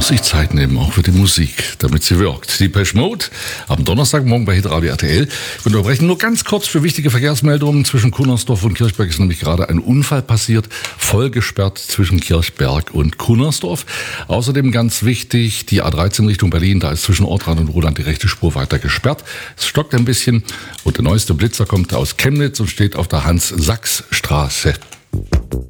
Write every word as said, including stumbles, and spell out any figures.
muss sich Zeit nehmen, auch für die Musik, damit sie wirkt. Depeche Mode am Donnerstagmorgen bei Hitradio R T L. Wir unterbrechen nur ganz kurz für wichtige Verkehrsmeldungen. Zwischen Kunnersdorf und Kirchberg ist nämlich gerade ein Unfall passiert, voll gesperrt zwischen Kirchberg und Kunnersdorf. Außerdem ganz wichtig, die A dreizehn Richtung Berlin, da ist zwischen Ortrand und Roland die rechte Spur weiter gesperrt. Es stockt ein bisschen und der neueste Blitzer kommt aus Chemnitz und steht auf der Hans-Sachs-Straße.